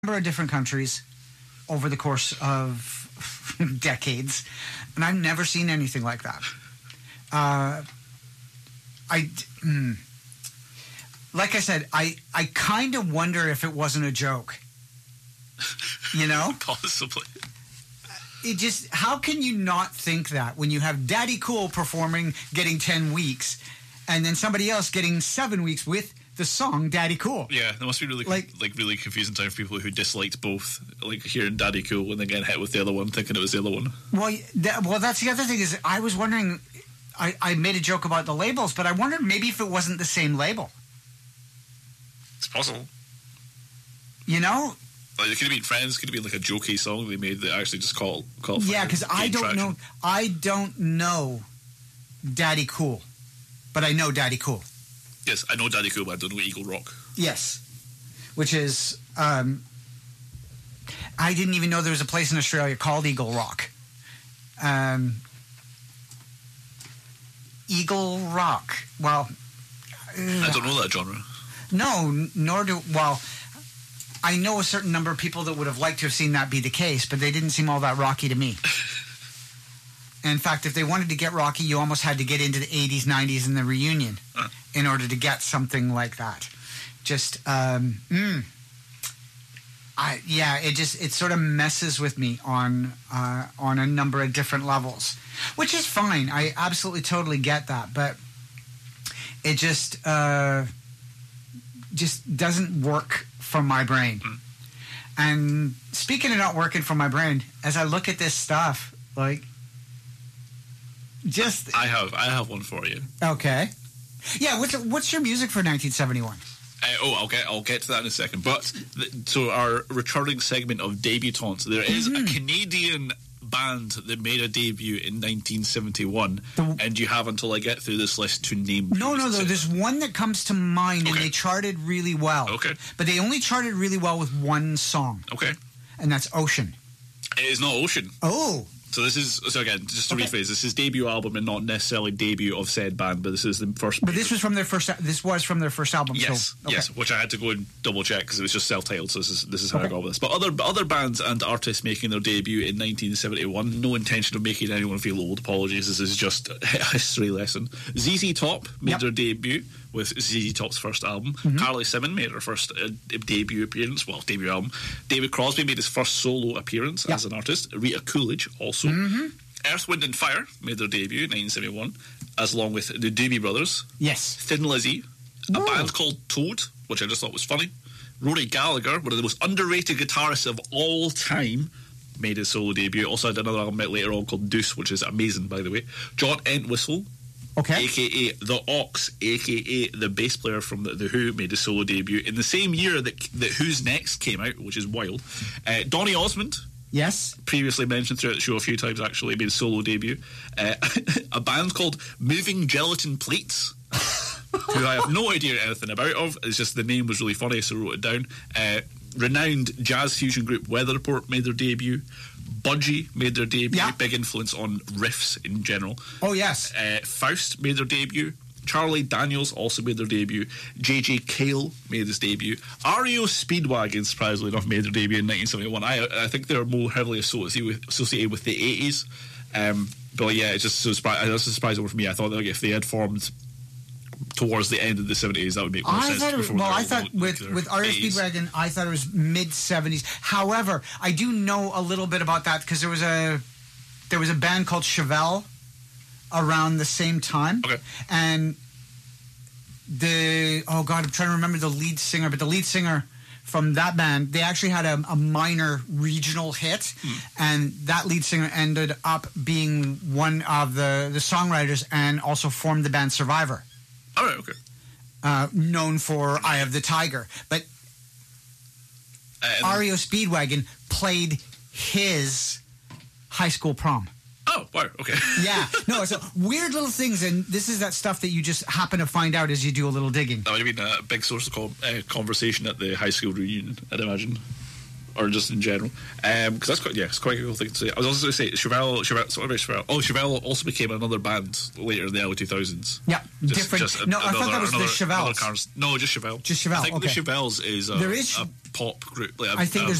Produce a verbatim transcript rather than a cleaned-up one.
number of different countries over the course of decades, and I've never seen anything like that. Uh, I, mm, like I said, I, I kind of wonder if it wasn't a joke. You know? Possibly. It just, how can you not think that when you have Daddy Cool performing, getting ten weeks, and then somebody else getting seven weeks with the song Daddy Cool? Yeah, that must be really like, like really confusing time for people who disliked both, like hearing Daddy Cool and then getting hit with the other one, thinking it was the other one. Well, that, well, that's the other thing is I was wondering. I, I made a joke about the labels, but I wondered maybe if it wasn't the same label. It's possible. You know. Like, it could have been Friends. Could have been like a jokey song they made that actually just called called. Yeah, because I don't traction. know. I don't know Daddy Cool, but I know Daddy Cool. Yes, I know Daddy Cool, but I don't know Eagle Rock. Yes, which is um, I didn't even know there was a place in Australia called Eagle Rock. Um, Eagle Rock. Well, uh, I don't know that genre. No, nor do well. I know a certain number of people that would have liked to have seen that be the case, but they didn't seem all that rocky to me. In fact, if they wanted to get rocky, you almost had to get into the eighties, nineties, and the reunion huh. in order to get something like that. Just, um, mm, I yeah, it just it sort of messes with me on uh, on a number of different levels, which is fine. I absolutely, totally get that, but it just uh, just doesn't work for my brain. Mm. And speaking of not working for my brain, as I look at this stuff, like. Just I have I have one for you. Okay. Yeah, what's what's your music for nineteen seventy-one? Uh, oh, I'll get I'll get to that in a second. But th- so our returning segment of debutantes, there is mm-hmm. a Canadian band that made a debut in nineteen seventy-one, the, and you have until I get through this list to name. No, no, no. There's one that comes to mind, okay. and they charted really well. Okay. But they only charted really well with one song. Okay. And that's Ocean. It is not Ocean. Oh. So this is, so again, just to okay. rephrase, this is debut album and not necessarily debut of said band, but this is the first. But this was from their first. This was from their first album. Yes, so, okay. yes, which I had to go and double check because it was just self-titled. So this is this is how okay. I got with this. But other other bands and artists making their debut in nineteen seventy-one. No intention of making anyone feel old. Apologies. This is just a history lesson. Z Z Top made yep. their debut with Z Z Top's first album. Mm-hmm. Carly Simon made her first uh, debut appearance. Well, debut album. David Crosby made his first solo appearance yep. as an artist. Rita Coolidge also. Mm-hmm. Earth, Wind and Fire made their debut in nineteen seventy-one, as along with the Doobie Brothers. Yes. Thin Lizzy, a Whoa. band called Toad, which I just thought was funny. Rory Gallagher, one of the most underrated guitarists of all time, made his solo debut. Also had another album out later on called Deuce, which is amazing, by the way. John Entwistle, okay. a k a. The Ox, a k a the bass player from The, the Who, made his solo debut in the same year that, that Who's Next came out, which is wild. Uh, Donny Osmond, yes. previously mentioned throughout the show a few times, actually, made a solo debut. Uh, a band called Moving Gelatin Plates, who I have no idea anything about of. It's just the name was really funny, so I wrote it down. Uh, renowned jazz fusion group Weather Report made their debut. Budgie made their debut. Yeah. Big influence on riffs in general. Oh, yes. Uh, Faust made their debut. Charlie Daniels also made their debut. J J Cale made his debut. R E O Speedwagon, surprisingly enough, made their debut in nineteen seventy-one. I I think they're more heavily associated with, associated with the eighties. Um, but yeah, it's just so surprising. That's a surprising for me. I thought that like, if they had formed towards the end of the seventies, that would make more I sense. Thought it, well, I thought with, with R E O Speedwagon, I thought it was mid-seventies. However, I do know a little bit about that because there was a there was a band called Chevelle around the same time. Okay. And the, oh God, I'm trying to remember the lead singer, but the lead singer from that band, they actually had a, a minor regional hit, mm. and that lead singer ended up being one of the, the songwriters and also formed the band Survivor. All right, okay. Uh, known for Eye of the Tiger. But uh, R E O Speedwagon played his high school prom. Oh, wow, okay. Yeah, no, so weird little things, and this is that stuff that you just happen to find out as you do a little digging. That would have been a big source of com- uh, conversation at the high school reunion, I'd imagine. or just in general, because um, that's quite yeah, it's quite a cool thing to say. I was also going to say Chevelle, Chevelle, so what about Chevelle? Oh, Chevelle also became another band later in the early two thousands. Yeah, just, different. Just a, no, I another, thought that was another, the Chevelles. Cars. No, just Chevelle. Just Chevelle. I think okay. the Chevelles is a, There is, a pop group. Like a, I think a, there's